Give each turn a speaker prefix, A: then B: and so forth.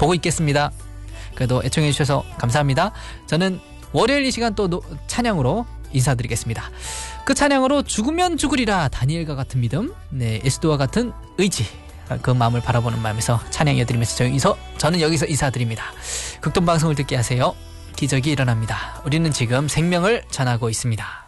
A: 보고 있겠습니다. 그래도 애청해 주셔서 감사합니다. 저는 월요일 이 시간 또 찬양으로 인사드리겠습니다. 그 찬양으로 죽으면 죽으리라 다니엘과 같은 믿음, 네, 예수도와 같은 의지, 그 마음을 바라보는 마음에서 찬양해드리면서 저는 여기서 인사드립니다. 극동방송을 듣게 하세요. 기적이 일어납니다. 우리는 지금 생명을 전하고 있습니다.